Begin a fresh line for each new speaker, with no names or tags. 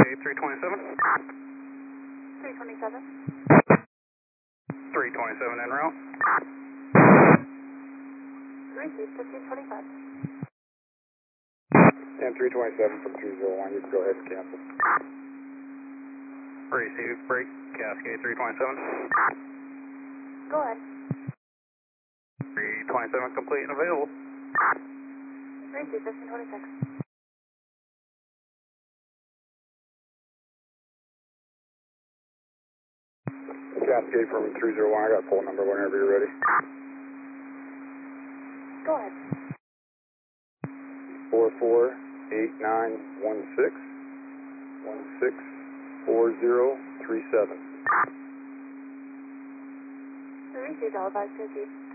Cascade 327.
327.
327 en route.
Receive 1525.
327 from 201, you can go ahead and cancel.
Receive, break, Cascade 327.
Go ahead.
327 complete and available.
Receive 1526.
Cascade from 301, I got phone number whenever you're ready.
Go ahead.
448916 164037.
Receive, all advised to receive.